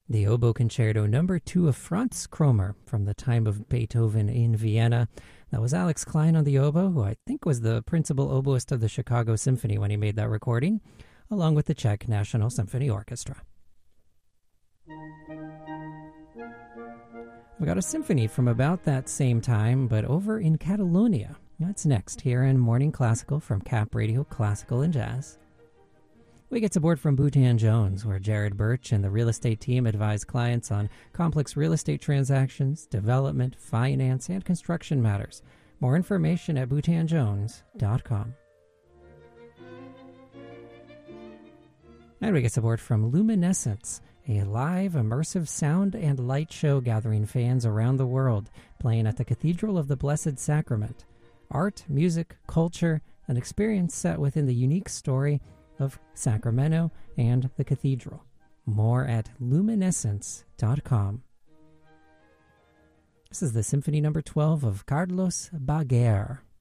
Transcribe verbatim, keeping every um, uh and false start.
The Oboe Concerto Number two of Franz Kromer from the time of Beethoven in Vienna. That was Alex Klein on the oboe, who I think was the principal oboist of the Chicago Symphony when he made that recording, along with the Czech National Symphony Orchestra. We got a symphony from about that same time, but over in Catalonia. That's next here in Morning Classical from Cap Radio Classical and Jazz. We get support from Bhutan Jones, where Jared Birch and the real estate team advise clients on complex real estate transactions, development, finance, and construction matters. More information at bhutan jones dot com. And we get support from Luminescence, a live, immersive sound and light show gathering fans around the world, playing at the Cathedral of the Blessed Sacrament. Art, music, culture, an experience set within the unique story of Sacramento and the cathedral. More at luminescence dot com. This is the Symphony Number twelve of Carlos Baguer.